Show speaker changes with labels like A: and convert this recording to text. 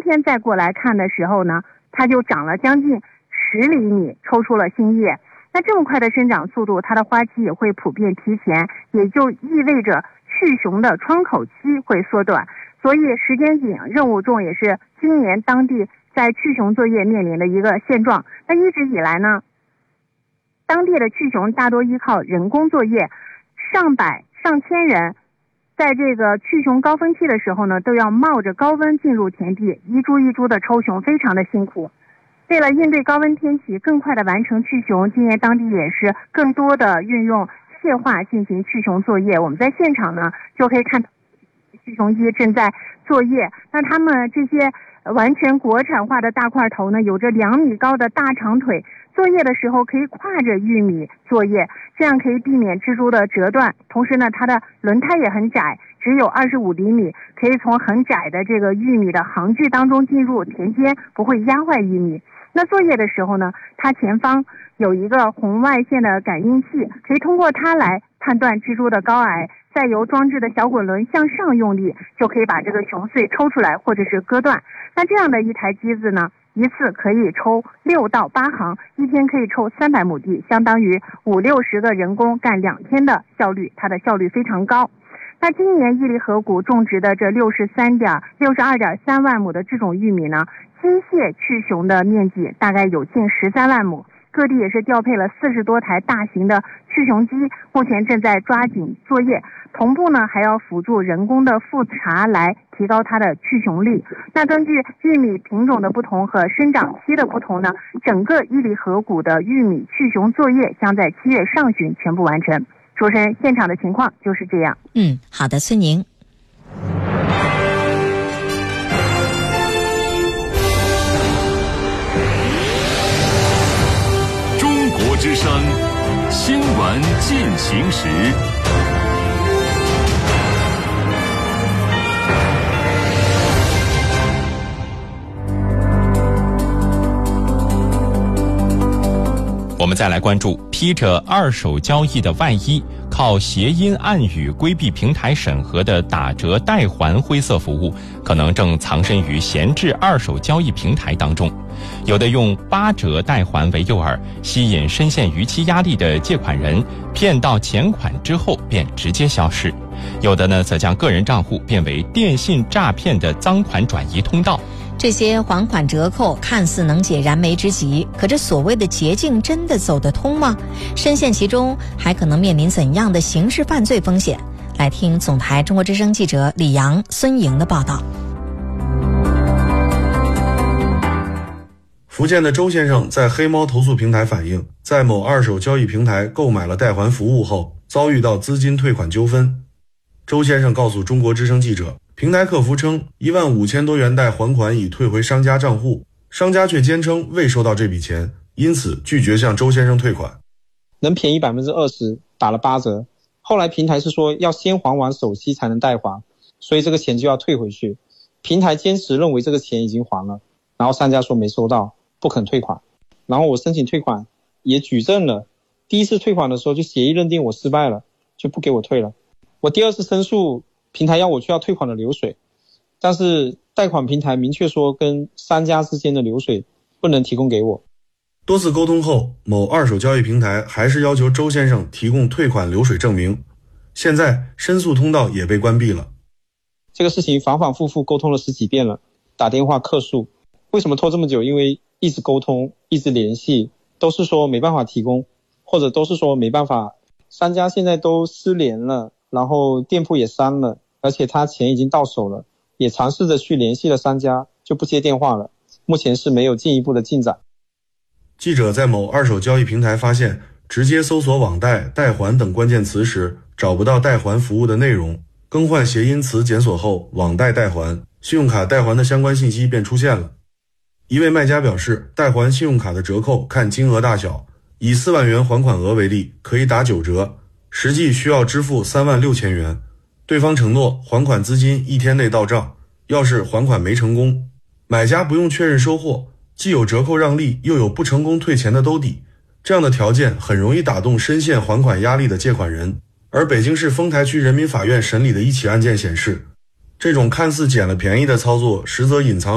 A: 天再过来看的时候呢，它就长了将近10厘米，抽出了新叶。那这么快的生长速度，它的花期也会普遍提前，也就意味着去雄的窗口期会缩短。所以时间紧，任务重，也是今年当地在去雄作业面临的一个现状。那一直以来呢，当地的去雄大多依靠人工作业，上百上千人在这个去雄高峰期的时候呢，都要冒着高温进入田地，一株一株的抽雄，非常的辛苦。为了应对高温天气，更快的完成去雄，今年当地也是更多的运用机械化进行去雄作业。我们在现场呢，就可以看到去雄机正在作业。那他们这些完全国产化的大块头呢，有着2米高的大长腿，作业的时候可以跨着玉米作业，这样可以避免蜘蛛的折断。同时呢，它的轮胎也很窄，只有25厘米，可以从很窄的这个玉米的行距当中进入田间，不会压坏玉米。那作业的时候呢，它前方有一个红外线的感应器，可以通过它来判断蜘蛛的高矮，再由装置的小滚轮向上用力，就可以把这个雄穗抽出来或者是割断。那这样的一台机子呢，一次可以抽6到8行，一天可以抽300亩地，相当于50-60个人工干2天的效率，它的效率非常高。那今年伊犁河谷种植的这62.3万亩的这种玉米呢，机械去雄的面积大概有近13万亩，各地也是调配了40多台大型的去雄机，目前正在抓紧作业，同步呢还要辅助人工的复查来提高它的去雄率。那根据玉米品种的不同和生长期的不同呢，整个伊犁河谷的玉米去雄作业将在7月上旬全部完成。主持人，现场的情况就是这样。
B: 好的，孙宁。
C: 中国之声新闻进行时。
D: 我们再来关注披着二手交易的外衣，靠谐音暗语规避平台审核的打折代还灰色服务，可能正藏身于闲置二手交易平台当中。有的用8折代还为诱饵，吸引深陷逾期压力的借款人，骗到钱款之后便直接消失；有的呢，则将个人账户变为电信诈骗的赃款转移通道。
B: 这些还款折扣看似能解燃眉之急，可这所谓的捷径真的走得通吗？深陷其中还可能面临怎样的刑事犯罪风险？来听总台中国之声记者李阳、孙莹的报道。
E: 福建的周先生在黑猫投诉平台反映，在某二手交易平台购买了代还服务后，遭遇到资金退款纠纷。周先生告诉中国之声记者，平台客服称15000多元贷还款已退回商家账户，商家却坚称未收到这笔钱，因此拒绝向周先生退款。
F: 能便宜 20%， 打了8折。后来平台是说要先还完首期才能代还，所以这个钱就要退回去。平台坚持认为这个钱已经还了，然后商家说没收到，不肯退款。然后我申请退款也举证了，第一次退款的时候就协议认定我失败了，就不给我退了。我第二次申诉，平台要我去要退款的流水，但是贷款平台明确说跟商家之间的流水不能提供给我。
E: 多次沟通后，某二手交易平台还是要求周先生提供退款流水证明，现在申诉通道也被关闭了。
F: 这个事情反反复复沟通了10几遍了，打电话客诉。为什么拖这么久？因为一直沟通，一直联系，都是说没办法提供，或者都是说没办法。商家现在都失联了，然后店铺也删了，而且他钱已经到手了，也尝试着去联系了商家，就不接电话了。目前是没有进一步的进展。
E: 记者在某二手交易平台发现，直接搜索网贷、代还等关键词时，找不到代还服务的内容，更换谐音词检索后，网贷代还、信用卡代还的相关信息便出现了。一位卖家表示，代还信用卡的折扣看金额大小，以4万元还款额为例，可以打9折，实际需要支付3万6千元。对方承诺还款资金1天内到账，要是还款没成功，买家不用确认收货，既有折扣让利，又有不成功退钱的兜底，这样的条件很容易打动深陷还款压力的借款人。而北京市丰台区人民法院审理的一起案件显示，这种看似捡了便宜的操作，实则隐藏